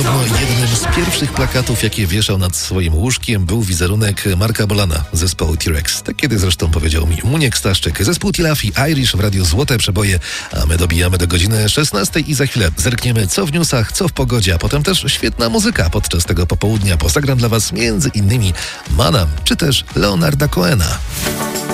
Jednym z pierwszych plakatów, jakie wieszał nad swoim łóżkiem, był wizerunek Marka Bolana, zespołu T-Rex. Tak kiedy zresztą powiedział mi Muniek Staszczyk. Zespół Tilafi Irish w radiu Złote Przeboje, a my dobijamy do godziny 16 i za chwilę zerkniemy co w newsach, co w pogodzie, a potem też świetna muzyka podczas tego popołudnia. Zagram dla Was między innymi Manam, czy też Leonarda Cohena.